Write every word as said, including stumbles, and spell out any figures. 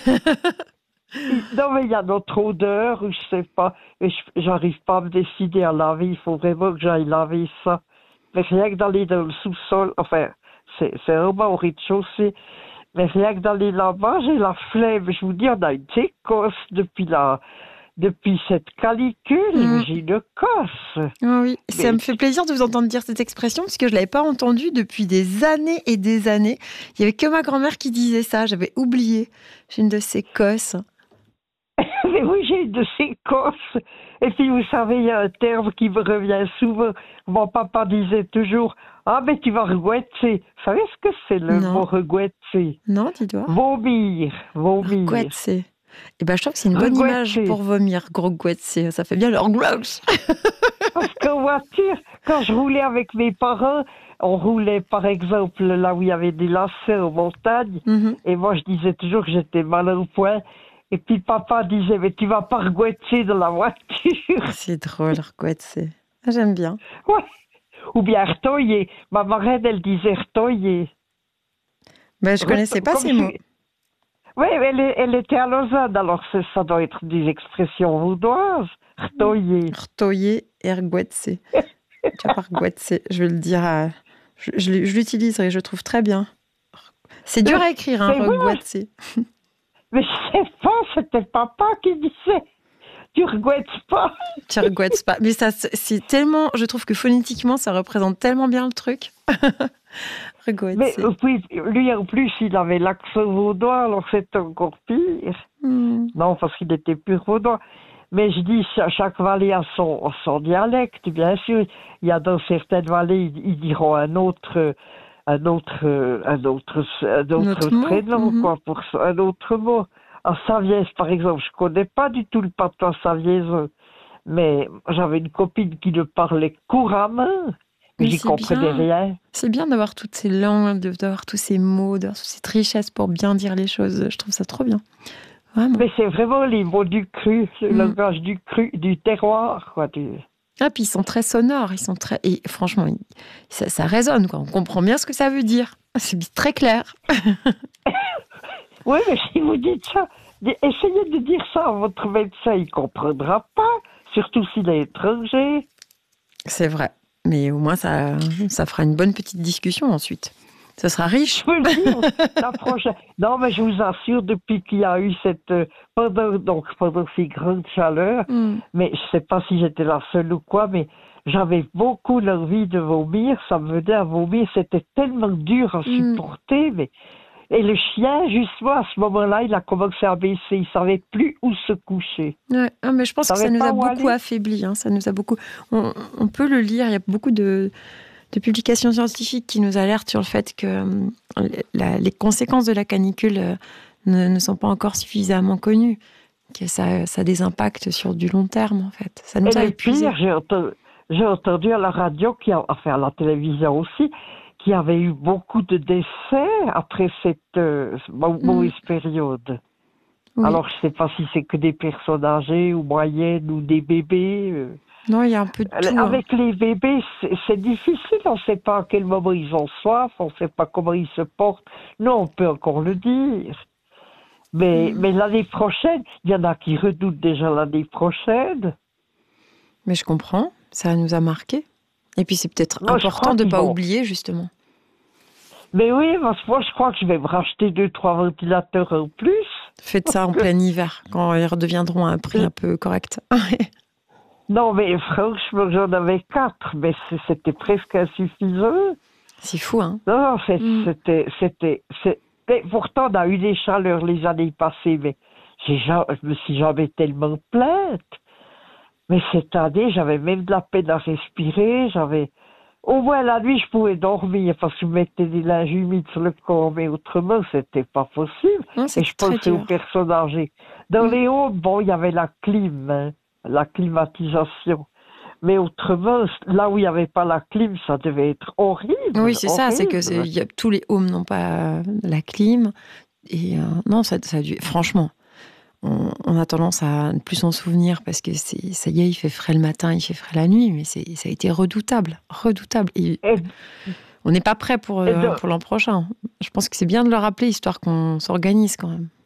Non, mais il y a notre odeur, je sais pas. Et je- j'arrive pas à me décider à laver. Il faut vraiment que j'aille laver ça. Mais rien que d'aller dans le sous-sol, enfin, c'est c'est vraiment au rez-de-chaussée. Mais rien que d'aller là-bas, j'ai la flemme. Je vous dis, on a une séquence depuis la, depuis cette canicule. Mm. Mais j'ai une cosse. Ah oui, ça Mais me fait plaisir de vous entendre dire cette expression parce que je l'avais pas entendue depuis des années et des années. Il y avait que ma grand-mère qui disait ça, j'avais oublié. J'ai une de ces cosses. Mais oui, j'ai une de ces cosses. Et puis, vous savez, il y a un terme qui me revient souvent. Mon papa disait toujours, ah, mais tu vas regouetter. Vous savez ce que c'est le Non, mot regouetter? non, dis-toi. Vomir, vomir. Rgouetser. Et ben je trouve que c'est une bonne image Regouetter. pour vomir, grogouetser. Ça fait bien le gross. Parce qu'en voiture, quand je roulais avec mes parents, on roulait par exemple là où il y avait des lacets en montagne. Mhm. Et moi, je disais toujours que j'étais mal au point. Et puis papa disait, mais tu vas pas regouetter dans la voiture. C'est drôle, rgouetser. Ah, j'aime bien. Ouais. Ou bien retoyer. Ma marraine, elle disait retoyer. Ben, je connaissais pas Comme ces mots. si- Oui, elle, est- elle était à Lausanne, alors c'est- ça doit être des expressions vaudoises. Retoyer. Rtoyer et rgouetser. Tu vas pas rgouetser. Je vais le dire à... Je, je l'ai- je l'utiliserai, je trouve très bien. C'est dur à écrire, hein, C'est vrai. rgouetser. Mais je sais pas, c'était papa qui disait. Tu regouettes pas. Tu rgouettes pas. Mais ça, c'est c'est tellement... Je trouve que phonétiquement, ça représente tellement bien le truc. Mais Rgouetser. euh, puis, lui, en plus, il avait l'accent vaudois, alors c'était encore pire. Hmm. Non, parce qu'il était pur vaudois. Mais je dis, cha- chaque vallée a son, son dialecte, bien sûr. Il y a dans certaines vallées, ils, ils diront un autre, un autre, euh, un autre, un autre, Notre mot. prénom, Mhm. quoi, pour ça, un autre mot. En Savièse, par exemple, je connais pas du tout le patois saviéseux. Mais j'avais une copine qui le parlait couramment, mais Mais j'y c'est comprenais bien. rien. C'est bien d'avoir toutes ces langues, de- d'avoir tous ces mots, d'avoir toute cette richesse pour bien dire les choses. Je trouve ça trop bien. Vraiment. Mais c'est vraiment les mots du cru, le Mm. langage du cru, du terroir, quoi. Du... Ah, puis ils sont très sonores, ils sont très... Et franchement, ils- ça, ça résonne, quoi. On comprend bien ce que ça veut dire. C'est très clair. Oui, mais si vous dites ça, d- essayez de dire ça à votre médecin, il comprendra pas, surtout s'il est étranger. C'est vrai. Mais au moins, ça, ça fera une bonne petite discussion ensuite. Ça sera riche. Je peux le dire, la prochaine. Non, mais je vous assure, depuis qu'il y a eu cette... euh, pendant, donc, pendant ces grandes chaleurs, Mm. mais je sais pas si j'étais la seule ou quoi, mais j'avais beaucoup l'envie de vomir, ça me venait à vomir, c'était tellement dur à Mm. supporter, mais... Et le chien, justement, à ce moment-là, il a commencé à baisser, il savait plus où se coucher. Ouais. Ah, mais je pense Ça que ça savait nous pas a où beaucoup aller. affaiblis. Hein. Ça nous a beaucoup... on, on peut le lire, il y a beaucoup de... de publications scientifiques qui nous alertent sur le fait que euh, la- les conséquences de la canicule euh, ne, ne sont pas encore suffisamment connues, que ça, ça a des impacts sur du long terme, en fait. Ça nous Et a le épuisés. pire, j'ai entendu, j'ai entendu à la radio, qui a, enfin à la télévision aussi, qu'il y avait eu beaucoup de décès après cette euh, mau- Mm. mauvaise période. Oui. Alors, je sais pas si c'est que des personnes âgées ou moyennes ou des bébés. euh. Non, il y a un peu de tout. hein. Avec les bébés, c'est c'est difficile. On ne sait pas à quel moment ils ont soif, on ne sait pas comment ils se portent. Non, on peut encore le dire. Mais, Mm. mais l'année prochaine, il y en a qui redoutent déjà l'année prochaine. Mais je comprends, ça nous a marqués. Et puis c'est peut-être Moi, je important crois de ne qu'ils pas vont- oublier, justement. Mais oui, parce que moi, je crois que je vais me racheter deux, trois ventilateurs en plus. Faites ça en plein hiver, quand ils redeviendront à un prix un peu correct. Non, mais franchement, j'en avais quatre, mais c- c'était presque insuffisant. C'est fou, hein. Non, non, c'est- Mm. c'était, c'était, c'est- mais pourtant, on a eu des chaleurs les années passées, mais j'ai ja- je me suis jamais tellement plainte. Mais cette année, j'avais même de la peine à respirer, j'avais, au moins la nuit, je pouvais dormir parce que je mettais des linges humides sur le corps, mais autrement, c'était pas possible. Non, Et c'est je très pensais aux dur. personnes âgées. Dans Mm. les hauts, bon, il y avait la clim, hein, la climatisation. Mais autrement, là où il n'y avait pas la clim, ça devait être horrible. Oui, c'est ça, c'est que horrible. c'est, il y a, tous les homes n'ont pas la clim. Et euh, non, ça, ça a dû, franchement, on, on a tendance à ne plus s'en souvenir parce que c'est, ça y est, il fait frais le matin, il fait frais la nuit, mais c'est, ça a été redoutable, redoutable. Et Et, on n'est pas prêt pour, et euh, de- pour l'an prochain. Je pense que c'est bien de le rappeler, histoire qu'on s'organise quand même.